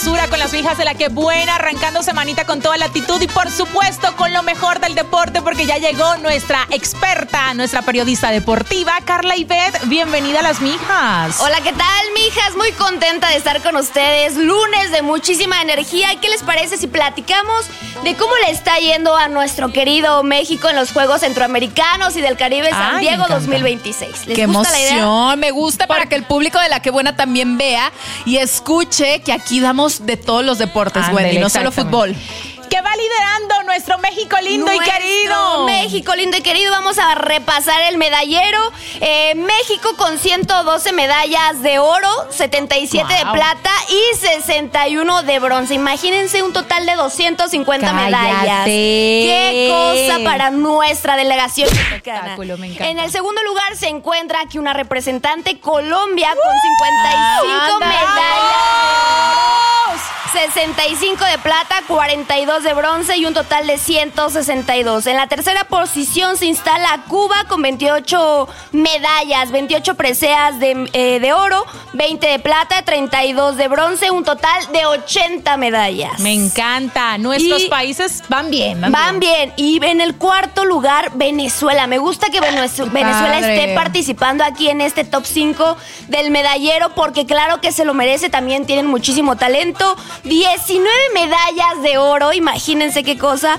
Con las hijas de La Que Buena, arrancando semanita con toda la actitud y por supuesto con lo mejor del deporte, porque ya llegó nuestra experta, nuestra periodista deportiva, Carla Ivette. Bienvenida a Las Mijas. Hola, ¿qué tal, mijas? Muy contenta de estar con ustedes. Lunes de muchísima energía. ¿Y qué les parece si platicamos de cómo le está yendo a nuestro querido México en los Juegos Centroamericanos y del Caribe San Diego 2026? ¿Les ¡Qué gusta emoción! la idea? Me gusta para que el público de La Que Buena también vea y escuche que aquí damos de todos los deportes, Wendy, no solo fútbol. Que va liderando nuestro México lindo y querido. México lindo y querido. Vamos a repasar el medallero. México con 112 medallas de oro, 77 de plata y 61 de bronce. Imagínense un total de 250 medallas. Qué cosa para nuestra delegación mexicana. Me encanta. En el segundo lugar se encuentra aquí una representante, Colombia, con 55 medallas. 65 de plata, 42 de bronce y un total de 162. En la tercera posición se instala Cuba con 28 medallas, 28 preseas de oro, 20 de plata, 32 de bronce, un total de 80 medallas. Me encanta. Nuestros países van bien. Van bien. Y en el cuarto lugar, Venezuela. Me gusta que Venezuela esté participando aquí en este top 5 del medallero, porque claro que se lo merece. También tienen muchísimo talento. 19 medallas de oro, imagínense qué cosa,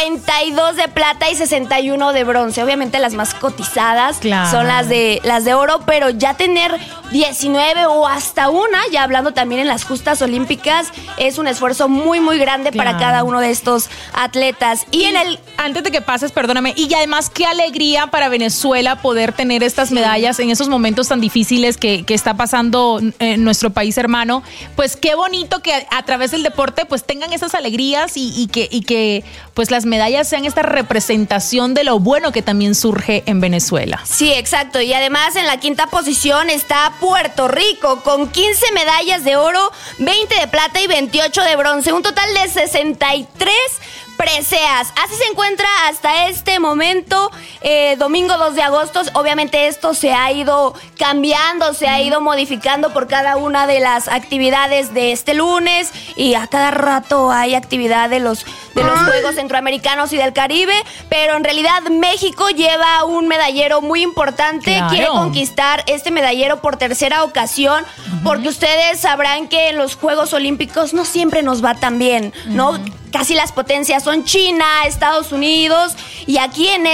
32 de plata y 61 de bronce. Obviamente las más cotizadas son las de oro, pero ya tener 19 o hasta una, ya hablando también en las justas olímpicas, es un esfuerzo muy, muy grande para cada uno de estos atletas. Y antes de que pases, perdóname, y además qué alegría para Venezuela poder tener estas medallas en esos momentos tan difíciles que está pasando en nuestro país hermano. Pues qué bonito que a través del deporte pues tengan esas alegrías y que pues las medallas sean esta representación de lo bueno que también surge en Venezuela. Sí, exacto. Y además en la quinta posición está Puerto Rico con 15 medallas de oro, 20 de plata y 28 de bronce, un total de 63 preseas. Así se encuentra hasta este momento, domingo 2 de agosto. Obviamente esto se ha ido cambiando, se ha ido modificando por cada una de las actividades de este lunes, y a cada rato hay actividad de los Juegos Centroamericanos y del Caribe, pero en realidad México lleva un medallero muy importante. Quiere conquistar este medallero por tercera ocasión, porque ustedes sabrán que en los Juegos Olímpicos no siempre nos va tan bien, ¿no? Casi las potencias son China, Estados Unidos, y aquí en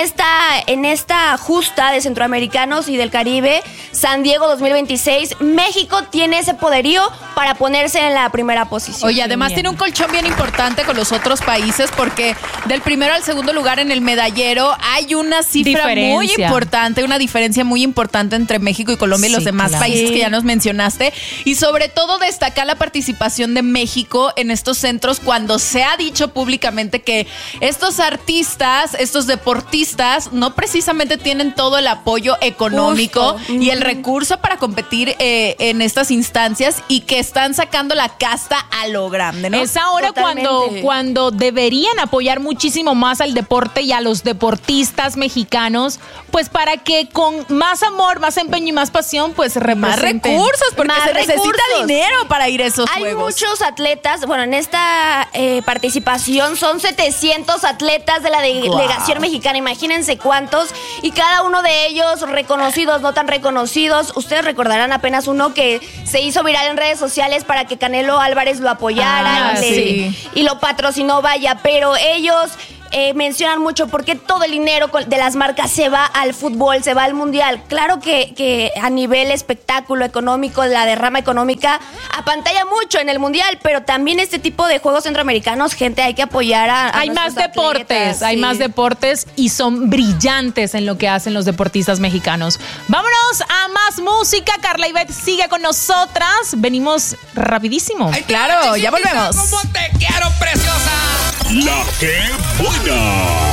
esta justa de centroamericanos y del Caribe, San Diego 2026, México tiene ese poderío para ponerse en la primera posición. Oye, además tiene un colchón bien importante con los otros países, porque del primero al segundo lugar en el medallero hay una cifra muy importante, una diferencia muy importante entre México y Colombia y los demás países que ya nos mencionaste, y sobre todo destacar la participación de México en estos centros, cuando se ha dicho públicamente que estos artistas, estos deportistas no precisamente tienen todo el apoyo económico y el recurso para competir en estas instancias, y que están sacando la casta a lo grande, ¿no? Es ahora cuando deberían apoyar muchísimo más al deporte y a los deportistas mexicanos, pues para que con más amor, más empeño y más pasión, pues más recursos, porque se necesita dinero para ir a esos juegos. Hay muchos atletas, bueno, en esta participación son 700 atletas de la delegación mexicana, imagínense cuántos, y cada uno de ellos reconocidos, no tan reconocidos. Ustedes recordarán apenas uno que se hizo viral en redes sociales para que Canelo Álvarez lo apoyara y lo patrocinó, vaya, pero ellos mencionan mucho por qué todo el dinero de las marcas se va al fútbol, se va al mundial. Claro que a nivel espectáculo económico, la derrama económica apantalla mucho en el mundial, pero también este tipo de juegos centroamericanos, gente, hay que apoyar a hay más deportes, hay más deportes, y son brillantes en lo que hacen los deportistas mexicanos. Vámonos a más música. Carla Ivette sigue con nosotras. Venimos rapidísimo. Claro, ya volvemos. Como te quiero, preciosa. La Que Buena.